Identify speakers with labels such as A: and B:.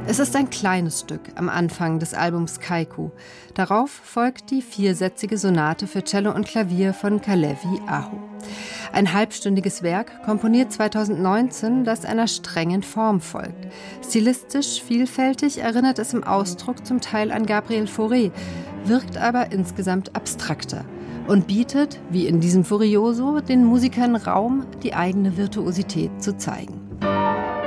A: Es ist ein kleines Stück am Anfang des Albums Kaiku. Darauf folgt die viersätzige Sonate für Cello und Klavier von Kalevi Aho. Ein halbstündiges Werk, komponiert 2019, das einer strengen Form folgt. Stilistisch vielfältig erinnert es im Ausdruck zum Teil an Gabriel Fauré, wirkt aber insgesamt abstrakter und bietet, wie in diesem Furioso, den Musikern Raum, die eigene Virtuosität zu zeigen.